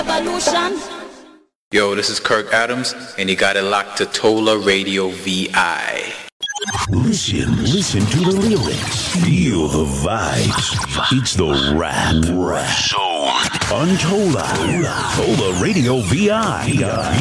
Yo, this is Kirk Adams, and you got it locked to Tola Radio VI. Listen to the lyrics. Feel the vibes. It's the rap zone on Tola Radio VI.